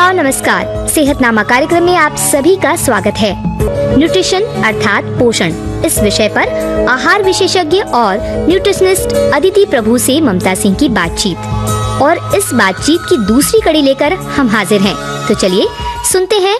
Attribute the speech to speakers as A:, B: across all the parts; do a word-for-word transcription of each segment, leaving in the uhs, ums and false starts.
A: श्रोताओं नमस्कार, सेहतनामा कार्यक्रम में आप सभी का स्वागत है। न्यूट्रिशन अर्थात पोषण, इस विषय पर आहार विशेषज्ञ और न्यूट्रिशनिस्ट अदिति प्रभु से ममता सिंह की बातचीत। और इस बातचीत की दूसरी कड़ी लेकर हम हाजिर हैं, तो चलिए सुनते हैं।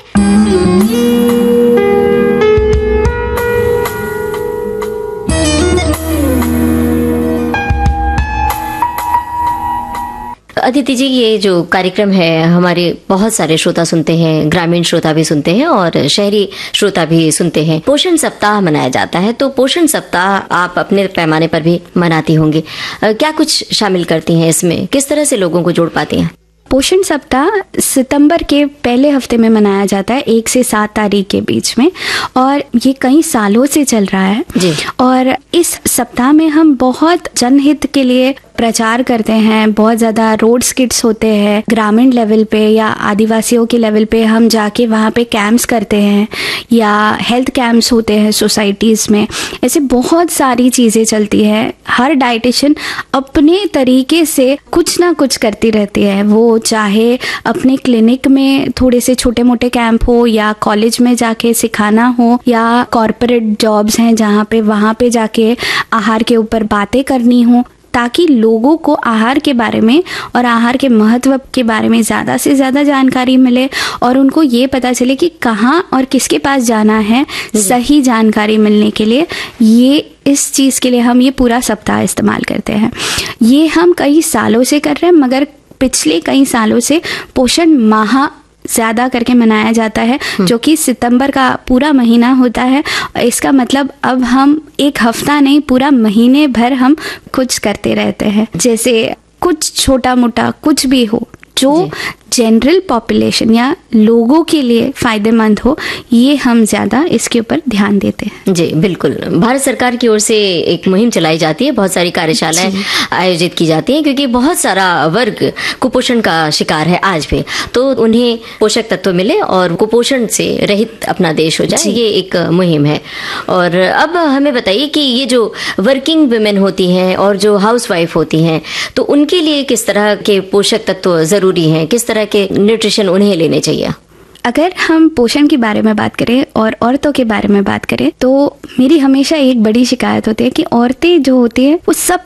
B: अदिति जी, ये जो कार्यक्रम है हमारे बहुत सारे श्रोता सुनते हैं, ग्रामीण श्रोता भी सुनते हैं और शहरी श्रोता भी सुनते हैं। पोषण सप्ताह मनाया जाता है, तो पोषण सप्ताह आप अपने पैमाने पर भी मनाती होंगी, क्या कुछ शामिल करती हैं इसमें, किस तरह से लोगों को जोड़ पाती हैं?
C: पोषण सप्ताह सितंबर के पहले हफ्ते में मनाया जाता है, एक से सात तारीख के बीच में, और ये कई सालों से चल रहा है
B: जी।
C: और इस सप्ताह में हम बहुत जनहित के लिए प्रचार करते हैं। बहुत ज़्यादा रोड स्किट्स होते हैं, ग्रामीण लेवल पे या आदिवासियों के लेवल पे हम जाके वहाँ पे कैंप्स करते हैं, या हेल्थ कैंप्स होते हैं सोसाइटीज़ में। ऐसे बहुत सारी चीज़ें चलती है। हर डाइटिशियन अपने तरीके से कुछ ना कुछ करती रहती है, वो चाहे अपने क्लिनिक में थोड़े से छोटे मोटे कैंप हो, या कॉलेज में जाके सिखाना हो, या कॉरपोरेट जॉब्स हैं जहाँ पे वहाँ पे जाके आहार के ऊपर बातें करनी हो, ताकि लोगों को आहार के बारे में और आहार के महत्व के बारे में ज़्यादा से ज़्यादा जानकारी मिले और उनको ये पता चले कि कहाँ और किसके पास जाना है सही जानकारी मिलने के लिए। ये इस चीज़ के लिए हम ये पूरा सप्ताह इस्तेमाल करते हैं। ये हम कई सालों से कर रहे हैं, मगर पिछले कई सालों से पोषण माह ज़्यादा करके मनाया जाता है, जो कि सितंबर का पूरा महीना होता है। इसका मतलब अब हम एक हफ्ता नहीं, पूरा महीने भर हम कुछ करते रहते हैं। जैसे कुछ छोटा मोटा कुछ भी हो जो जनरल पॉपुलेशन या लोगों के लिए फायदेमंद हो, ये हम ज़्यादा इसके ऊपर ध्यान देते हैं।
B: जी बिल्कुल। भारत सरकार की ओर से एक मुहिम चलाई जाती है, बहुत सारी कार्यशालाएं आयोजित की जाती हैं, क्योंकि बहुत सारा वर्ग कुपोषण का शिकार है आज भी, तो उन्हें पोषक तत्व मिले और कुपोषण से रहित अपना देश हो जाए, ये एक मुहिम है। और अब हमें बताइए कि ये जो वर्किंग वुमेन होती हैं और जो हाउस वाइफ होती हैं, तो उनके लिए किस तरह के पोषक तत्व जरूरी हैं, किस तरह के न्यूट्रिशन उन्हें लेने चाहिए?
C: अगर हम पोषण के बारे में बात करें और औरतों के बारे में बात करें, तो मेरी हमेशा एक बड़ी शिकायत होती है कि औरतें जो होती है वो सब